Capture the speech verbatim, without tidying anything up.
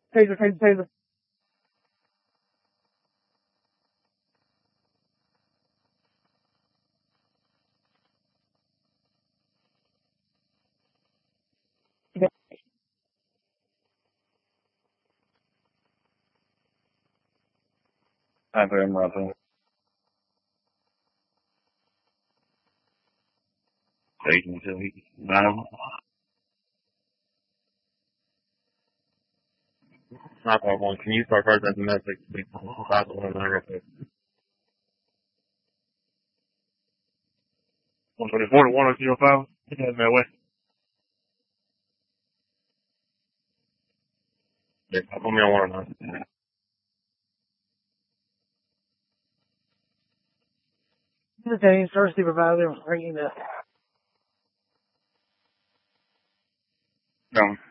Taser, taser, taser. I am Robin. Taking until he nine. Not that one. Can you start first as a message? Five one nine real quick. One twenty four to one zero five. Yeah, that way. Yeah, put me on one or nine. The Dane, first supervisor, bringing the No.